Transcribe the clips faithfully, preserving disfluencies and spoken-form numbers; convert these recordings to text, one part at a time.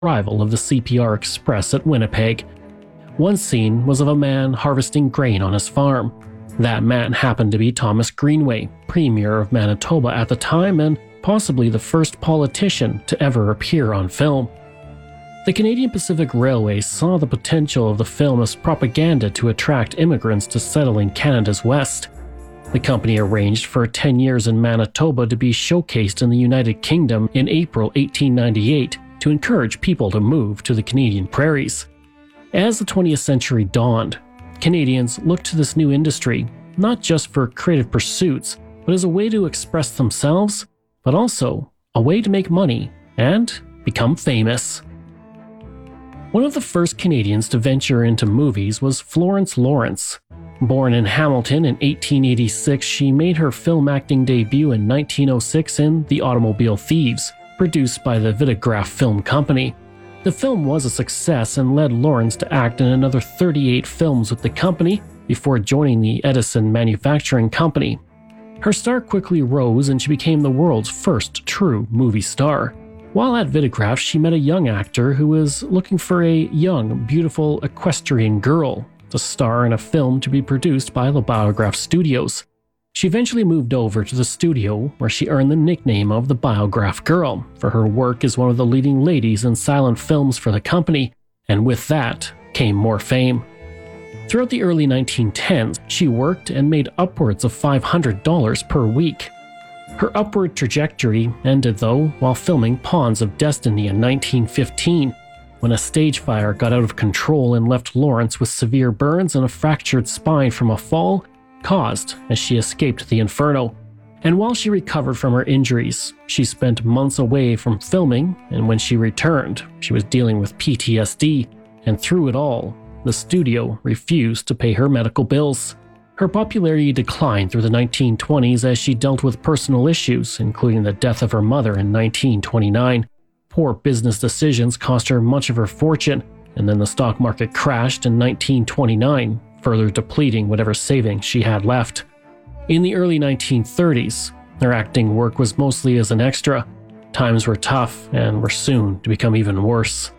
arrival of the C P R Express at Winnipeg. One scene was of a man harvesting grain on his farm. That man happened to be Thomas Greenway, Premier of Manitoba at the time and possibly the first politician to ever appear on film. The Canadian Pacific Railway saw the potential of the film as propaganda to attract immigrants to settle in Canada's West. The company arranged for ten years in Manitoba to be showcased in the United Kingdom in April eighteen ninety-eight to encourage people to move to the Canadian prairies. As the twentieth century dawned, Canadians looked to this new industry not just for creative pursuits, but as a way to express themselves, but also a way to make money and become famous. One of the first Canadians to venture into movies was Florence Lawrence. Born in Hamilton in eighteen eighty-six, she made her film acting debut in nineteen oh six in The Automobile Thieves, produced by the Vitagraph Film Company. The film was a success and led Lawrence to act in another thirty-eight films with the company before joining the Edison Manufacturing Company. Her star quickly rose and she became the world's first true movie star. While at Vitagraph, she met a young actor who was looking for a young, beautiful equestrian girl to star in a film to be produced by the Biograph Studios. She eventually moved over to the studio where she earned the nickname of the Biograph Girl for her work as one of the leading ladies in silent films for the company, and with that came more fame. Throughout the early nineteen tens, she worked and made upwards of five hundred dollars per week. Her upward trajectory ended though while filming Pawns of Destiny in nineteen fifteen, when a stage fire got out of control and left Lawrence with severe burns and a fractured spine from a fall caused as she escaped the inferno. And while she recovered from her injuries, she spent months away from filming, and when she returned, she was dealing with P T S D, and through it all, the studio refused to pay her medical bills. Her popularity declined through the nineteen twenties as she dealt with personal issues, including the death of her mother in nineteen twenty-nine. Poor business decisions cost her much of her fortune, and then the stock market crashed in nineteen twenty-nine, further depleting whatever savings she had left. In the early nineteen thirties, her acting work was mostly as an extra. Times were tough and were soon to become even worse.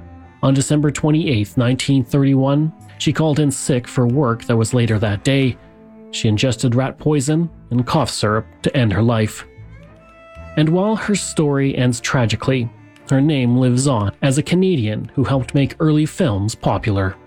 On December twenty-eighth, nineteen thirty-one, she called in sick for work that was later that day. She ingested rat poison and cough syrup to end her life. And while her story ends tragically, her name lives on as a Canadian who helped make early films popular.